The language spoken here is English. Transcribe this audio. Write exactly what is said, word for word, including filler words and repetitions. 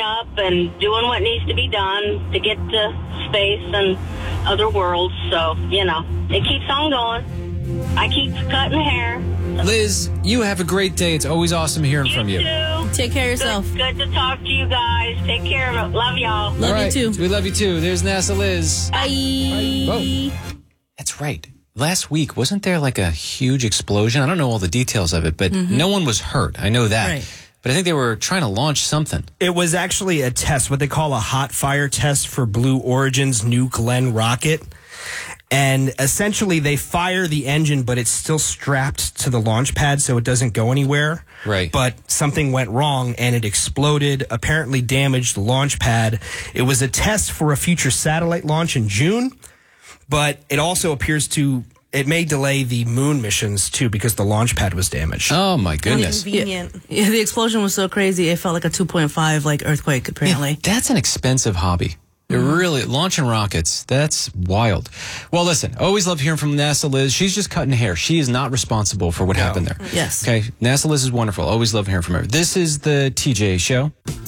up and doing what needs to be done to get to space and other worlds. So, you know, it keeps on going. I keep cutting hair. Liz, you have a great day. It's always awesome hearing You from you. too. Take care of yourself. Good, good to talk to you guys. Take care of it. Love y'all. Love All right. you too. We love you too. There's NASA Liz. Bye. Whoa. That's right. Last week, wasn't there like a huge explosion? I don't know all the details of it, but Mm-hmm. no one was hurt. I know that. Right. But I think they were trying to launch something. It was actually a test, what they call a hot fire test for Blue Origin's New Glenn rocket. And essentially, they fire the engine, but it's still strapped to the launch pad, so it doesn't go anywhere. Right. But something went wrong, and it exploded, apparently damaged the launch pad. It was a test for a future satellite launch in June, but it also appears to, it may delay the moon missions, too, because the launch pad was damaged. Oh, my goodness. Convenient. Yeah, the explosion was so crazy, it felt like a two point five like earthquake, apparently. Yeah, that's an expensive hobby. It really, launching rockets, that's wild. Well, listen, always love hearing from NASA Liz. She's just cutting hair. She is not responsible for what happened there. Yes. Okay, NASA Liz is wonderful. Always love hearing from her. This is the T J Show.